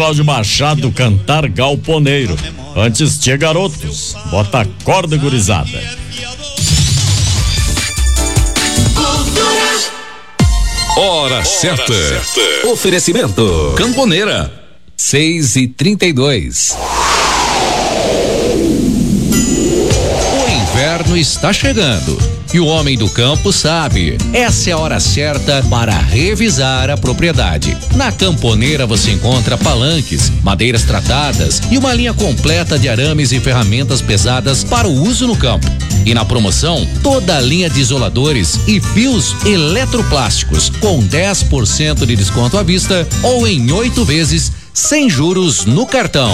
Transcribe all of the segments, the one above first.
Cláudio Machado cantar galponeiro. Antes tinha garotos. Bota a corda, gurizada. Hora certa. Oferecimento Camponeira 6:32. O inverno está chegando e o homem do campo sabe. Essa é a hora certa para revisar a propriedade. Na Camponeira você encontra palanques, madeiras tratadas e uma linha completa de arames e ferramentas pesadas para o uso no campo. E na promoção, toda a linha de isoladores e fios eletroplásticos com 10% de desconto à vista ou em 8 vezes sem juros no cartão.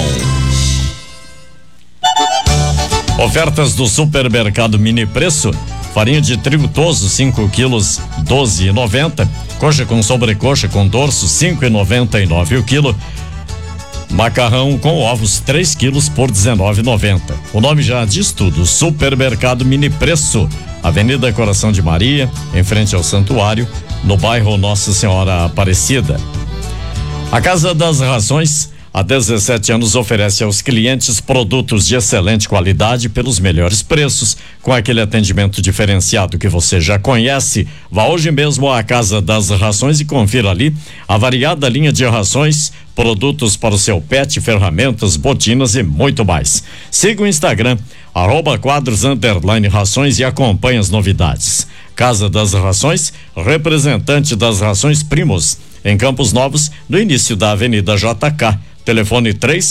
Ofertas do Supermercado Mini Preço. Farinha de trigo toso 5 quilos 12,90. Coxa com sobrecoxa com dorso 5,99 o quilo. Macarrão com ovos 3 quilos por 19,90. O nome já diz tudo. Supermercado Mini Preço. Avenida Coração de Maria, em frente ao Santuário, no bairro Nossa Senhora Aparecida. A Casa das Rações, há 17 anos, oferece aos clientes produtos de excelente qualidade pelos melhores preços, com aquele atendimento diferenciado que você já conhece. Vá hoje mesmo à Casa das Rações e confira ali a variada linha de rações, produtos para o seu pet, ferramentas, botinas e muito mais. Siga o Instagram, @quadros_rações e acompanhe as novidades. Casa das Rações, representante das Rações Primos, em Campos Novos, no início da Avenida JK. Telefone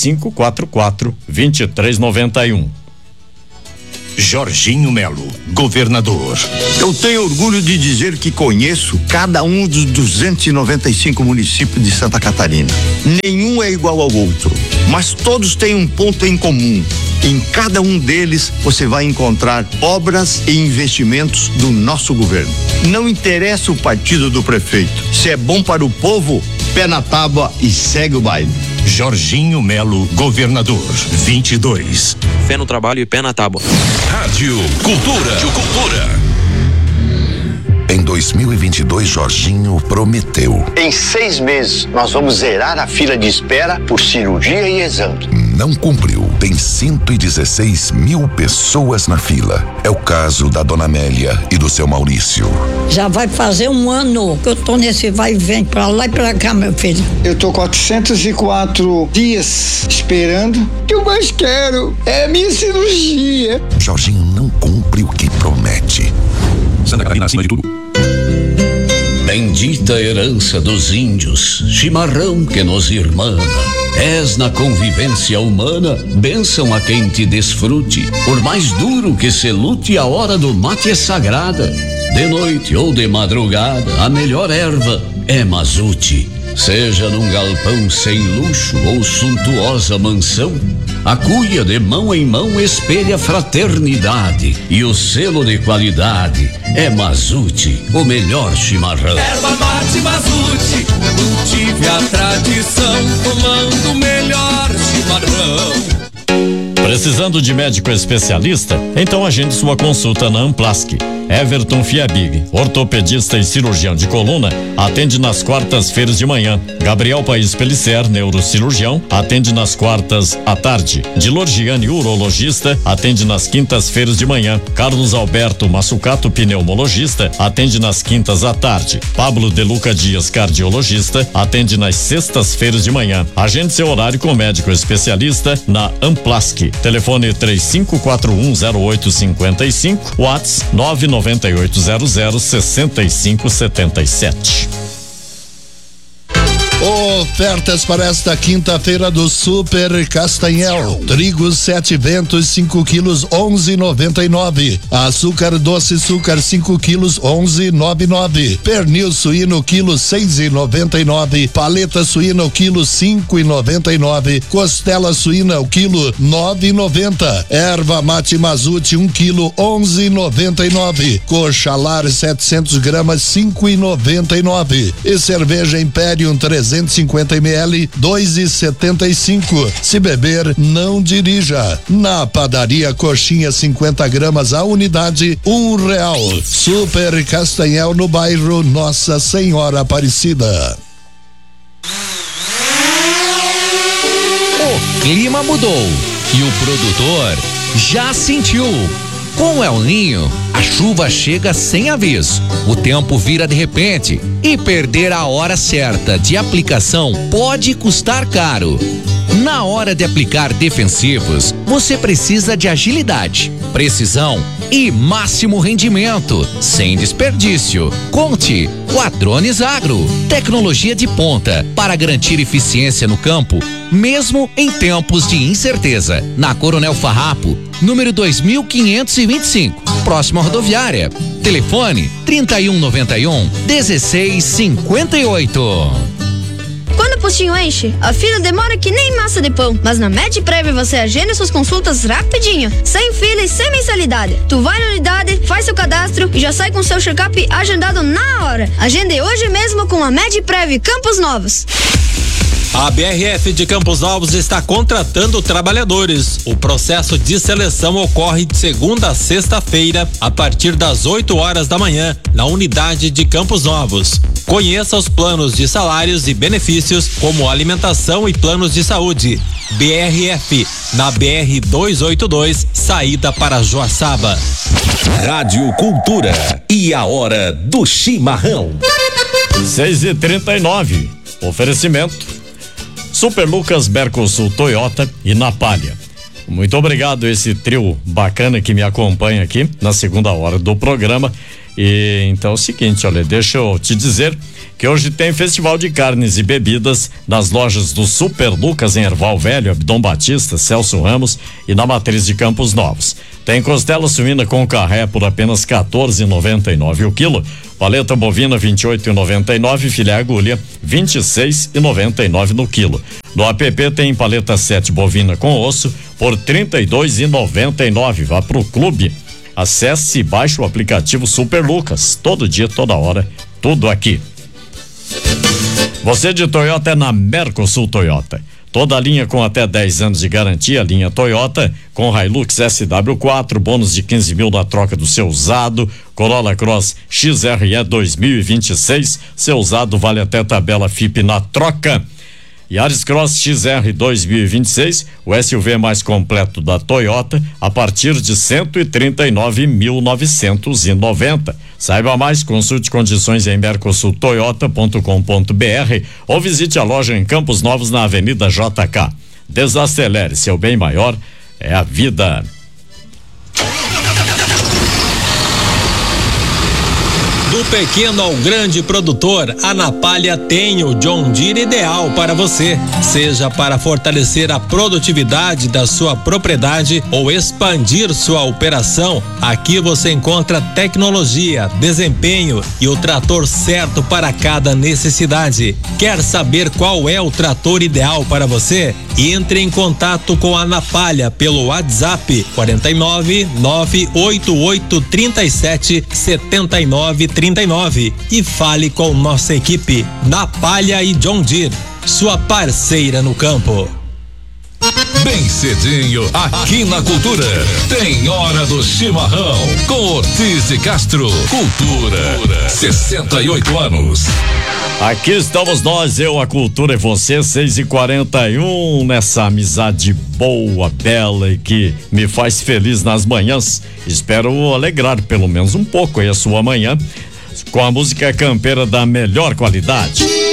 3544-2391. Jorginho Melo, governador. Eu tenho orgulho de dizer que conheço cada um dos 295 municípios de Santa Catarina. Nenhum é igual ao outro, mas todos têm um ponto em comum. Em cada um deles você vai encontrar obras e investimentos do nosso governo. Não interessa o partido do prefeito. Se é bom para o povo, pé na tábua e segue o baile. Jorginho Melo, governador 22. Fé no trabalho e pé na tábua. Rádio Cultura. Em 2022, Jorginho prometeu. Em 6 meses, nós vamos zerar a fila de espera por cirurgia e exame. Não cumpriu. Tem 116 mil pessoas na fila. É o caso da dona Amélia e do seu Maurício. Já vai fazer 1 ano que eu tô nesse vai e vem pra lá e pra cá, meu filho. Eu tô 404 dias esperando. O que eu mais quero é a minha cirurgia. Jorginho não cumpre o que promete. Santa Catarina acima de tudo. Bendita herança dos índios, chimarrão que nos irmana. És na convivência humana, bênção a quem te desfrute. Por mais duro que se lute, a hora do mate é sagrada. De noite ou de madrugada, a melhor erva é mazute. Seja num galpão sem luxo ou suntuosa mansão, a cuia de mão em mão espelha fraternidade e o selo de qualidade é Mazute, o melhor chimarrão. Erva mate Mazute, cultive a tradição, tomando o melhor chimarrão. Precisando de médico especialista? Então agende sua consulta na Amplask. Everton Fiabig, ortopedista e cirurgião de coluna, atende nas quartas-feiras de manhã. Gabriel Paes Pellicer, neurocirurgião, atende nas quartas à tarde. Dilor Gianni, urologista, atende nas quintas-feiras de manhã. Carlos Alberto Massucato, pneumologista, atende nas quintas à tarde. Pablo De Luca Dias, cardiologista, atende nas sextas-feiras de manhã. Agende seu horário com médico especialista na Amplask. Telefone 35410855, WhatsApp 998006577. Ofertas para esta quinta-feira do Super Castanhel. Trigo 7 ventos 5 quilos 11,99. Açúcar doce açúcar 5 quilos 11,99. Pernil suíno quilo 6,99. Paleta suína o quilo 5,99. Costela suína o quilo 9,90. Erva mate Mazute 1 quilo 11,99. Coxa lar 700 gramas 5,99. E cerveja Imperium 350 ml 2,75. Se beber, não dirija. Na padaria Coxinha 50 gramas a unidade R$1. Super Castanhel no bairro Nossa Senhora Aparecida. clima mudou e o produtor já sentiu. Com o El Ninho, a chuva chega sem aviso, o tempo vira de repente e perder a hora certa de aplicação pode custar caro. Na hora de aplicar defensivos, você precisa de agilidade, precisão e máximo rendimento, sem desperdício. Conte com a Drones Agro, tecnologia de ponta para garantir eficiência no campo, mesmo em tempos de incerteza. Na Coronel Farrapo, número 2525, próximo à rodoviária. Telefone 3191 1658. Quando o postinho enche, a fila demora que nem massa de pão. Mas na MedPrev você agenda suas consultas rapidinho, sem fila e sem mensalidade. Tu vai na unidade, faz seu cadastro e já sai com seu check-up agendado na hora. Agende hoje mesmo com a MedPrev Campos Novos. A BRF de Campos Novos está contratando trabalhadores. O processo de seleção ocorre de segunda a sexta-feira, a partir das 8 horas da manhã, na unidade de Campos Novos. Conheça os planos de salários e benefícios, como alimentação e planos de saúde. BRF, na BR 282, saída para Joaçaba. Rádio Cultura e a hora do chimarrão. 6h39. Oferecimento Super Lucas, Mercosul, Toyota e Napalha. Muito obrigado esse trio bacana que me acompanha aqui na segunda hora do programa. E então é o seguinte, olha, deixa eu te dizer que hoje tem festival de carnes e bebidas nas lojas do Super Lucas em Erval Velho, Abdom Batista, Celso Ramos e na Matriz de Campos Novos. Tem costela suína com carré por apenas R$14,99 o quilo, paleta bovina R$28,99, filé agulha R$26,99 no quilo. No app tem paleta 7 bovina com osso por R$32,99. Vá pro clube. Acesse e baixe o aplicativo Super Lucas. Todo dia, toda hora, tudo aqui. Você de Toyota é na Mercosul Toyota. Toda a linha com até 10 anos de garantia, linha Toyota, com Hilux SW4, bônus de 15 mil na troca do seu usado, Corolla Cross XRE 2026, seu usado vale até tabela FIP na troca. Yaris Cross XR 2026, o SUV mais completo da Toyota, a partir de 139.990. Saiba mais, consulte condições em mercosultoyota.com.br ou visite a loja em Campos Novos na Avenida JK. Desacelere, seu bem maior é a vida. Do pequeno ao grande produtor, a Napalha tem o John Deere ideal para você. Seja para fortalecer a produtividade da sua propriedade ou expandir sua operação, aqui você encontra tecnologia, desempenho e o trator certo para cada necessidade. Quer saber qual é o trator ideal para você? Entre em contato com a Napalha pelo WhatsApp 49 988 37 79 39 e fale com nossa equipe Napalha e John Deere, sua parceira no campo. Bem cedinho, aqui na Cultura, tem Hora do Chimarrão, com Ortiz de Castro. Cultura, 68 anos. Aqui estamos nós, eu, a Cultura e você, 6h41, nessa amizade boa, bela e que me faz feliz nas manhãs. Espero alegrar pelo menos um pouco aí a sua manhã com a música campeira da melhor qualidade.